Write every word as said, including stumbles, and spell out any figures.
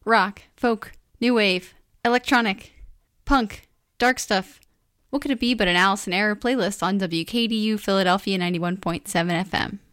rock, folk, new wave, electronic, punk, dark stuff. What could it be but an Allison Error playlist on W K D U Philadelphia ninety-one point seven F M?